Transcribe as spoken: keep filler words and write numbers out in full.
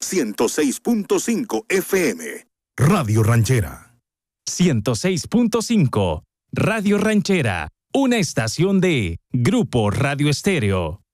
ciento seis punto cinco F M. Radio Ranchera. ciento seis punto cinco. Radio Ranchera. Una estación de Grupo Radio Estéreo.